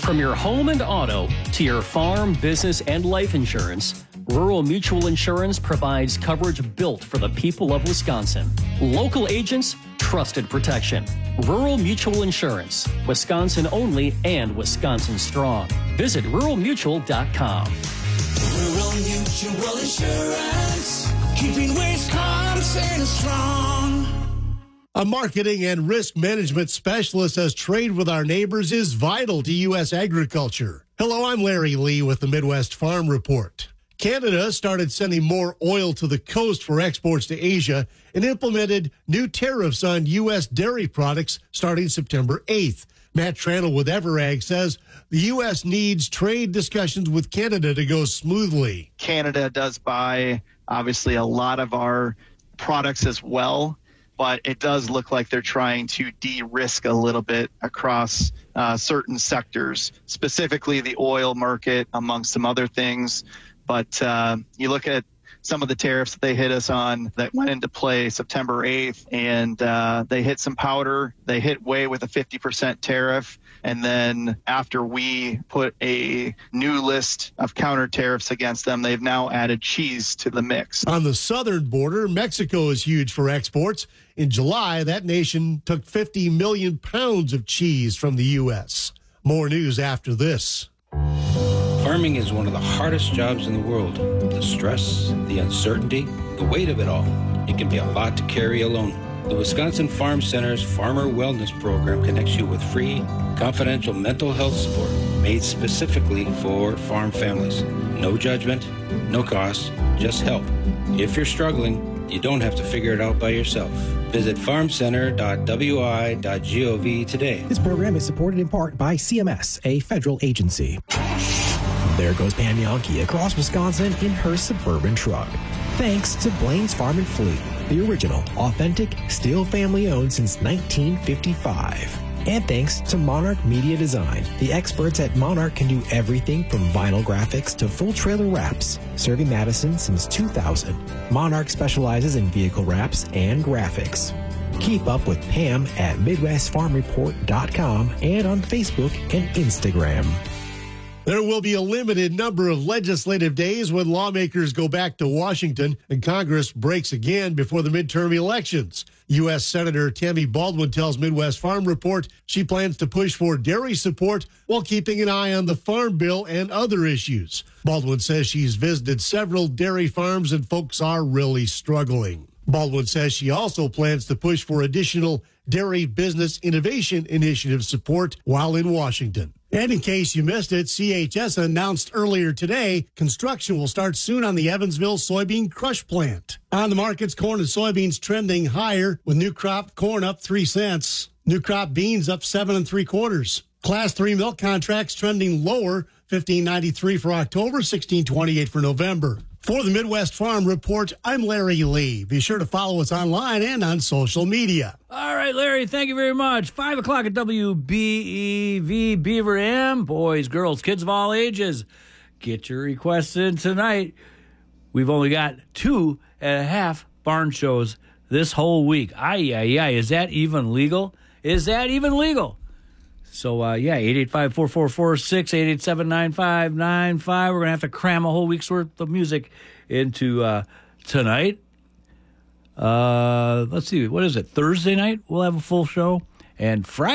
From your home and auto to your farm, business, and life insurance, Rural Mutual Insurance provides coverage built for the people of Wisconsin. Local agents, trusted protection. Rural Mutual Insurance, Wisconsin only and Wisconsin strong. Visit ruralmutual.com. Rural Mutual Insurance, keeping Wisconsin strong. A marketing and risk management specialist says trade with our neighbors is vital to U.S. agriculture. Hello, I'm Larry Lee with the Midwest Farm Report. Canada started sending more oil to the coast for exports to Asia and implemented new tariffs on U.S. dairy products starting September 8th. Matt Tranel with Everag says the U.S. needs trade discussions with Canada to go smoothly. Canada does buy, obviously, a lot of our products as well, but it does look like they're trying to de-risk a little bit across certain sectors, specifically the oil market, amongst some other things. But you look at some of the tariffs that they hit us on that went into play September 8th, and they hit some powder. They hit whey with a 50% tariff. And then after we put a new list of counter tariffs against them, they've now added cheese to the mix. On the southern border, Mexico is huge for exports. In July, that nation took 50 million pounds of cheese from the U.S. More news after this. Farming is one of the hardest jobs in the world. The stress, the uncertainty, the weight of it all. It can be a lot to carry alone. The Wisconsin Farm Center's Farmer Wellness Program connects you with free, confidential mental health support made specifically for farm families. No judgment, no cost, just help. If you're struggling, you don't have to figure it out by yourself. Visit farmcenter.wi.gov today. This program is supported in part by CMS, a federal agency. There goes Pam Yankee across Wisconsin in her suburban truck. Thanks to Blaine's Farm and Fleet, the original, authentic, still family-owned since 1955. And thanks to Monarch Media Design. The experts at Monarch can do everything from vinyl graphics to full trailer wraps. Serving Madison since 2000, Monarch specializes in vehicle wraps and graphics. Keep up with Pam at MidwestFarmReport.com and on Facebook and Instagram. There will be a limited number of legislative days when lawmakers go back to Washington and Congress breaks again before the midterm elections. U.S. Senator Tammy Baldwin tells Midwest Farm Report she plans to push for dairy support while keeping an eye on the farm bill and other issues. Baldwin says she's visited several dairy farms and folks are really struggling. Baldwin says she also plans to push for additional dairy business innovation initiative support while in Washington. And in case you missed it, CHS announced earlier today construction will start soon on the Evansville soybean crush plant. On the markets, corn and soybeans trending higher with new crop corn up 3 cents. New crop beans up 7 3/4. Class 3 milk contracts trending lower, $15.93 for October, $16.28 for November. For the Midwest Farm Report, I'm Larry Lee. Be sure to follow us online and on social media. All right, Larry, thank you very much. 5 o'clock at WBEV Beaver M. Boys, girls, kids of all ages. Get your requests in tonight. We've only got 2.5 barn shows this whole week. Is that even legal? Is that even legal? So, 885-4446, 887-9595. We're going to have to cram a whole week's worth of music into tonight. Let's see, what is it? Thursday night, we'll have a full show. And Friday.